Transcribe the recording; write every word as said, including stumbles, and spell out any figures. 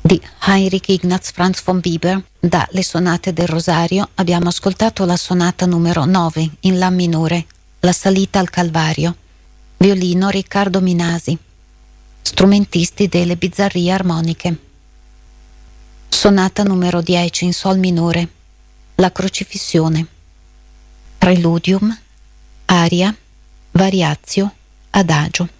di Heinrich Ignaz Franz von Bieber. Da Le sonate del Rosario abbiamo ascoltato la sonata numero nove in La minore, La salita al Calvario, violino Riccardo Minasi, strumentisti delle Bizzarrie Armoniche. Sonata numero dieci in Sol minore, La crocifissione, preludium, aria, variazio, adagio.